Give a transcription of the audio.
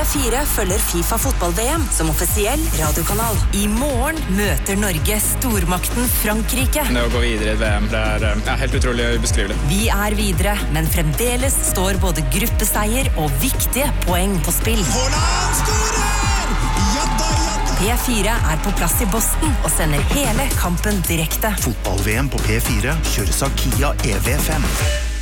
P4 følger FIFA fotball-VM som offisiell radiokanal. I morgen møter Norge stormakten Frankrike. Det å gå videre i VM, det er helt utrolig ubeskrivelig. Vi er videre, men fremdeles står både gruppeseier og viktige poeng på spill. Haaland skårer! Jadda! P4 er på plass i Boston og sender hele kampen direkte. Fotball-VM på P4 kjøres av Kia EV5.